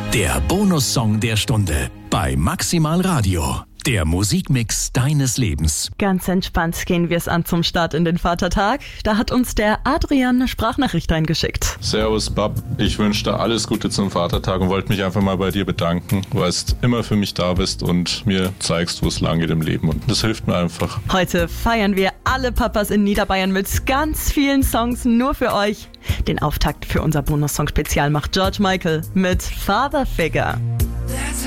Der Bonussong der Stunde bei Maximal Radio. Der Musikmix deines Lebens. Ganz entspannt gehen wir es an zum Start in den Vatertag. Da hat uns der Adrian eine Sprachnachricht eingeschickt. Servus, Bab. Ich wünsche dir alles Gute zum Vatertag und wollte mich einfach mal bei dir bedanken, weil du immer für mich da bist und mir zeigst, wo es lang geht im Leben. Und das hilft mir einfach. Heute feiern wir alle Papas in Niederbayern mit ganz vielen Songs nur für euch. Den Auftakt für unser Bonussong-Spezial macht George Michael mit Father Figure.